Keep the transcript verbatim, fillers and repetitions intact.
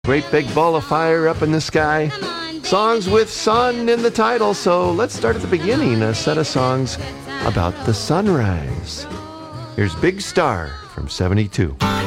Great big ball of fire up in the sky. Songs with sun in the title, so let's start at the beginning, a set of songs about the sunrise. Here's Big Star from seventy-two.